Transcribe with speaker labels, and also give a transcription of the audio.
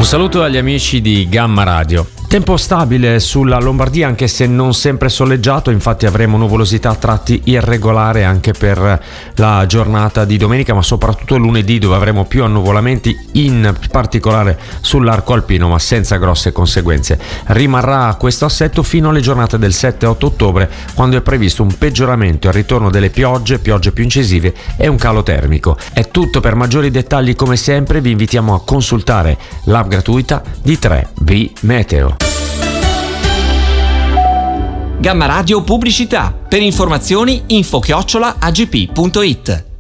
Speaker 1: Un saluto agli amici di Gamma Radio. Tempo stabile sulla Lombardia, anche se non sempre soleggiato, infatti avremo nuvolosità a tratti irregolare anche per la giornata di domenica, ma soprattutto lunedì, dove avremo più annuvolamenti, in particolare sull'arco alpino, ma senza grosse conseguenze. Rimarrà questo assetto fino alle giornate del 7-8 ottobre, quando è previsto un peggioramento e il ritorno delle piogge più incisive e un calo termico. È tutto. Per maggiori dettagli, come sempre, vi invitiamo a consultare l'app gratuita di 3B Meteo.
Speaker 2: Gamma Radio Pubblicità. Per informazioni info@agp.it.